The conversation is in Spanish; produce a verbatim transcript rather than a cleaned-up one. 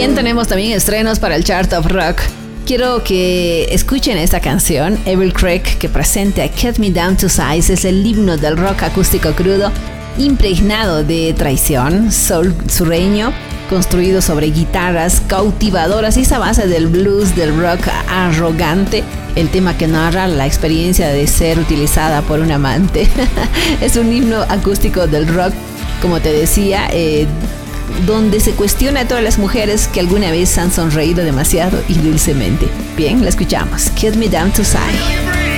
Bien, tenemos también estrenos para el Chart of Rock. Quiero que escuchen esta canción, Evil Craig, que presenta Cut Me Down to Size. Es el himno del rock acústico crudo, impregnado de traición, soul sureño, construido sobre guitarras cautivadoras y esa base del blues, del rock arrogante. El tema que narra la experiencia de ser utilizada por un amante. Es un himno acústico del rock, como te decía, eh, donde se cuestiona a todas las mujeres que alguna vez han sonreído demasiado y dulcemente. Bien, la escuchamos. Cut Me Down to Size.